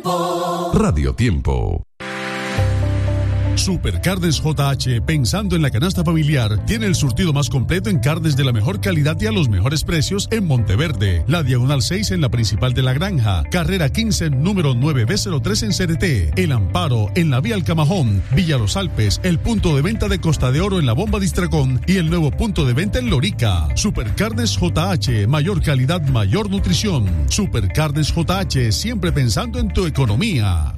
Tiempo. Radio Tiempo. Supercarnes JH, pensando en la canasta familiar, tiene el surtido más completo en carnes de la mejor calidad y a los mejores precios en Monteverde, la Diagonal 6 en la principal de La Granja, carrera 15, número 9B03 en CRT, El Amparo en la vía Alcamajón, Villa Los Alpes, el punto de venta de Costa de Oro en la Bomba Distracón y el nuevo punto de venta en Lorica. Supercarnes JH, mayor calidad, mayor nutrición. Supercarnes JH, siempre pensando en tu economía.